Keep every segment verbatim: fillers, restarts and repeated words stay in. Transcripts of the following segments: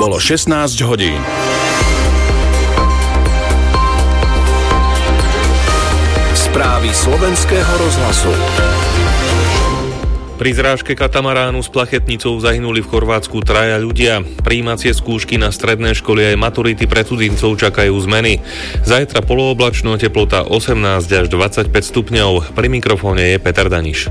Bolo šestnásť hodín. Správy slovenského rozhlasu. Pri zrážke katamaránu s plachetnicou zahynuli v Chorvátsku traja ľudia. Prijímacie skúšky na stredné školy aj maturity pre cudzincov čakajú zmeny. Zajtra polooblačno, teplota osemnásť až dvadsaťpäť stupňov. Pri mikrofóne je Peter Daniš.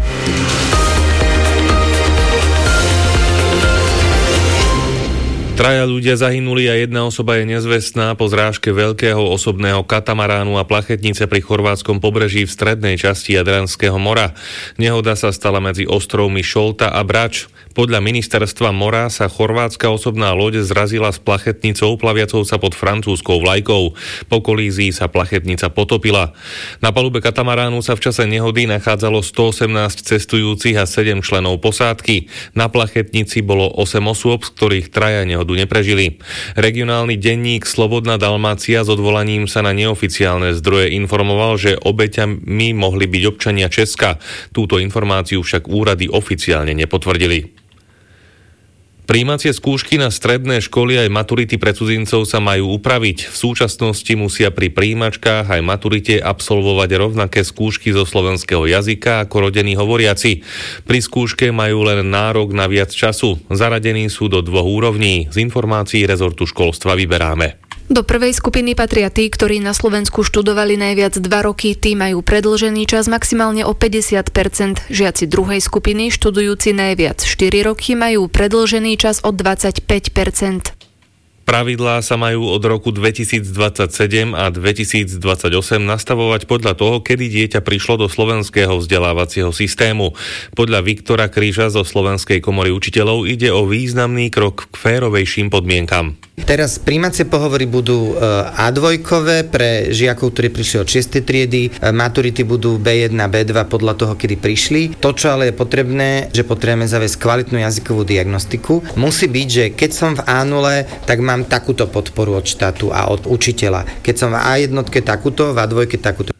Traja ľudia zahynuli a jedna osoba je nezvestná po zrážke veľkého osobného katamaránu a plachetnice pri chorvátskom pobreží v strednej časti Jadranského mora. Nehoda sa stala medzi ostrovmi Šolta a Brač. Podľa ministerstva mora sa chorvátska osobná loď zrazila s plachetnicou plaviacou sa pod francúzskou vlajkou. Po kolízii sa plachetnica potopila. Na palube katamaránu sa v čase nehody nachádzalo stoosemnásť cestujúcich a sedem členov posádky. Na plachetnici bolo osem osôb, z ktorých traja nehodu neprežili. Regionálny denník Slobodná Dalmácia s odvolaním sa na neoficiálne zdroje informoval, že obeťami mohli byť občania Česka. Túto informáciu však úrady oficiálne nepotvrdili. Prijímacie skúšky na stredné školy aj maturity pre cudzincov sa majú upraviť. V súčasnosti musia pri prijímačkách aj maturite absolvovať rovnaké skúšky zo slovenského jazyka ako rodení hovoriaci. Pri skúške majú len nárok na viac času. Zaradení sú do dvoch úrovní. Z informácií rezortu školstva vyberáme. Do prvej skupiny patria tí, ktorí na Slovensku študovali najviac dva roky, tí majú predĺžený čas maximálne o päťdesiat percent. Žiaci druhej skupiny, študujúci najviac štyri roky, majú predĺžený čas o dvadsaťpäť percent. Pravidlá sa majú od roku dvetisícdvadsaťsedem a dvetisícdvadsaťosem nastavovať podľa toho, kedy dieťa prišlo do slovenského vzdelávacieho systému. Podľa Viktora Kríža zo Slovenskej komory učiteľov ide o významný krok k férovejším podmienkam. Teraz prijímacie pohovory budú á dva pre žiakov, ktorí prišli od šiestej triedy, maturity budú bé jeden a bé dva podľa toho, kedy prišli. To, čo ale je potrebné, že potrebujeme zaviesť kvalitnú jazykovú diagnostiku, musí byť, že keď som v á nula, tak mám takúto podporu od štátu a od učiteľa. Keď som v á jedna takúto, v á dva takúto.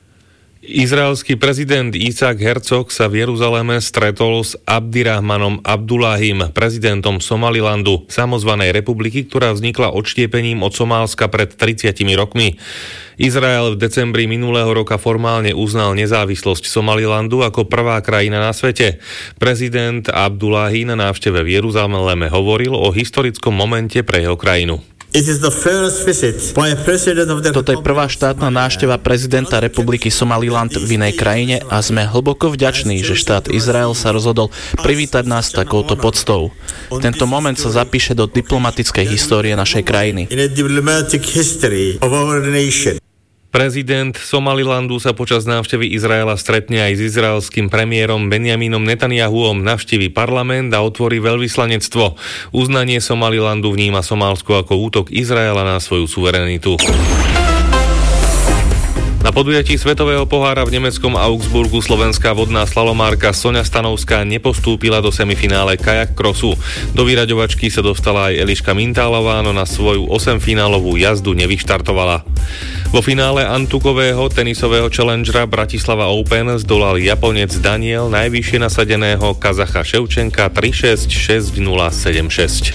Izraelský prezident Isaac Herzog sa v Jeruzaléme stretol s Abdirahmanom Abdullahim, prezidentom Somalilandu, samozvanej republiky, ktorá vznikla odštiepením od Somálska pred tridsiatimi rokmi. Izrael v decembri minulého roka formálne uznal nezávislosť Somalilandu ako prvá krajina na svete. Prezident Abdullahi na návšteve v Jeruzaléme hovoril o historickom momente pre jeho krajinu. Toto je prvá štátna návšteva prezidenta Republiky Somaliland v inej krajine a sme hlboko vďační, že štát Izrael sa rozhodol privítať nás takouto poctou. Tento moment sa zapíše do diplomatickej histórie našej krajiny. Prezident Somalilandu sa počas návštevy Izraela stretne aj s izraelským premiérom Benjaminom Netanyahuom, navštívi parlament a otvorí veľvyslanectvo. Uznanie Somalilandu vníma Somálsko ako útok Izraela na svoju suverenitu. Na podujatí Svetového pohára v nemeckom Augsburgu slovenská vodná slalomárka Soňa Stanovská nepostúpila do semifinále kajak crossu. Do vyraďovačky sa dostala aj Eliška Mintálová, no na svoju osemfinálovú jazdu nevyštartovala. Vo finále antukového tenisového challengera Bratislava Open zdolal Japonec Daniel najvyššie nasadeného Kazacha Ševčenka tri šesť, šesť nula, sedem šesť.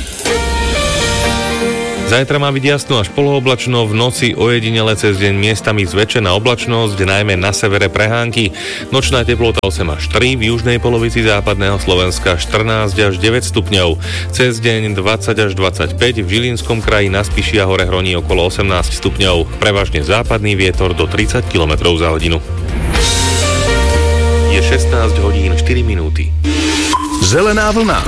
Zajtra má byť jasno až polooblačno, v noci ojedinele cez deň miestami zväčšená oblačnosť, najmä na severe prehánky. Nočná teplota osem až tri, v južnej polovici západného Slovenska štrnásť až deväť stupňov. Cez deň dvadsať až dvadsaťpäť, v Žilinskom kraji na Spiši a hore hroní okolo osemnásť stupňov. Prevažne západný vietor do tridsať kilometrov za hodinu. Je šestnásť hodín štyri minúty. Zelená vlna.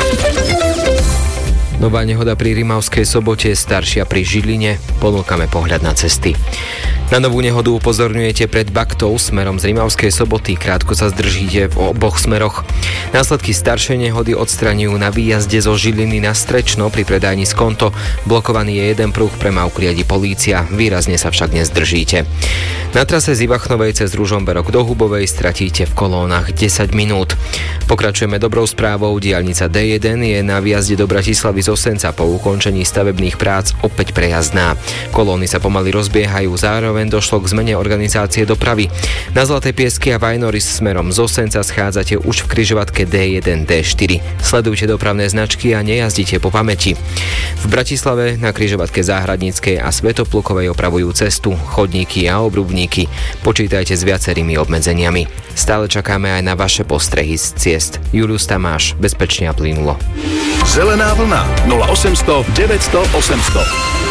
Nová nehoda pri Rimavskej Sobote, staršia pri Žiline. Ponúkame pohľad na cesty. Na novú nehodu upozorňujete pred Baktou smerom z Rimavskej Soboty. Krátko sa zdržíte v oboch smeroch. Následky staršej nehody odstraňujú na výjazde zo Žiliny na Strečno pri predajni Skonto. Blokovaný je jeden pruh, premávku riadi polícia. Výrazne sa však nezdržíte. Na trase z Ivachnovej cez Ružomberok do Hubovej stratíte v kolónach desať minút. Pokračujeme dobrou správou. Diaľnica dé jeden je na výjazde do Bratislavy z z Osenca po ukončení stavebných prác opäť prejazdná. Kolóny sa pomaly rozbiehajú, zároveň došlo k zmene organizácie dopravy. Na Zlaté Piesky a Vajnoris smerom z Osenca schádzate už v križovatke dé jeden dé štyri. Sledujte dopravné značky a nejazdite po pamäti. V Bratislave na križovatke Záhradníckej a Svätoplukovej opravujú cestu, chodníky a obrubníky. Počítajte s viacerými obmedzeniami. Stále čakáme aj na vaše postrehy z ciest. Julius Tamáš, bezpečne a plynulo. Zelená vlna nula osemsto deväťsto osemsto.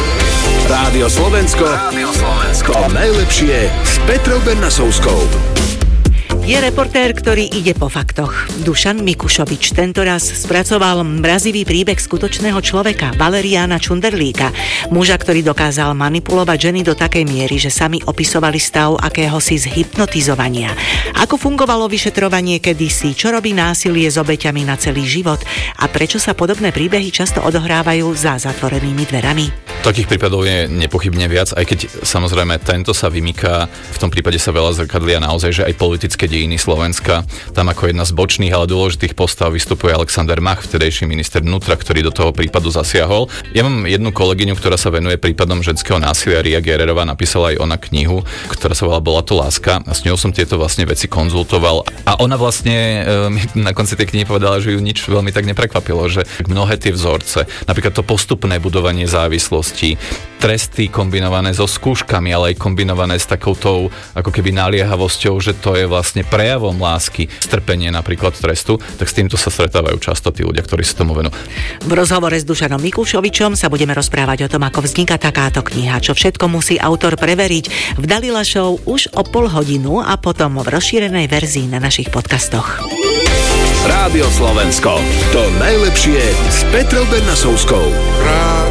Rádio Slovensko. Rádio Slovensko. To najlepšie s Petrou Bernasovskou. Je reportér, ktorý ide po faktoch. Dušan Mikušovič tentoraz spracoval mrazivý príbeh skutočného človeka, Valeriána Čunderlíka, muža, ktorý dokázal manipulovať ženy do takej miery, že sami opisovali stav akéhosi zhypnotizovania. Ako fungovalo vyšetrovanie kedysi, čo robí násilie s obeťami na celý život a prečo sa podobné príbehy často odohrávajú za zatvorenými dverami. Takých prípadov je nepochybne viac, aj keď samozrejme tento sa vymyká, v tom prípade sa veľa zrkadlia naozaj, že aj politické dejiny Slovenska. Tam ako jedna z bočných, ale dôležitých postav vystupuje Alexander Mach, vtedejší minister vnútra, ktorý do toho prípadu zasiahol. Ja mám jednu kolegyňu, ktorá sa venuje prípadom ženského násilia, Ria Gererová, napísala aj ona knihu, ktorá sa volá Bola to láska, a s ňou som tieto vlastne veci konzultoval a ona vlastne e, mi na konci tej knihy povedala, že ju nič veľmi tak neprekvapilo, že mnohé tie vzorce, napríklad to postupné budovanie závislosti, tresty kombinované so skúškami, ale aj kombinované s takoutou ako keby naliehavosťou, že to je vlastne prejavom lásky, strpenie napríklad trestu, tak s týmto sa stretávajú často tí ľudia, ktorí sa tomu venujú. V rozhovore s Dušanom Mikušovičom sa budeme rozprávať o tom, ako vzniká takáto kniha, čo všetko musí autor preveriť v Dalila Show už o pol hodinu a potom v rozšírenej verzii na našich podcastoch. Rádio Slovensko. To najlepšie s Petrou Bernasovskou.